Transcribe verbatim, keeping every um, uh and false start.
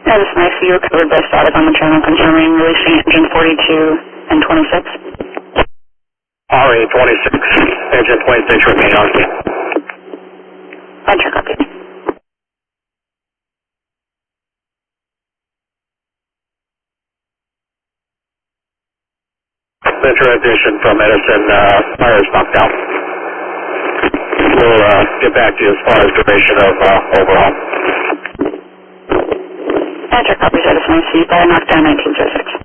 Yeah, this is nice. You were covered by static on the channel confirming releasing engine forty-two and twenty-six. R A twenty-six, engine twenty-six remain on scene. Roger, copy. The transition from Edison, uh, fire is knocked out. We'll uh, get back to you as far as duration of uh, overhaul. Roger, copy, Edison. I see. Fire knockdown nineteen oh six.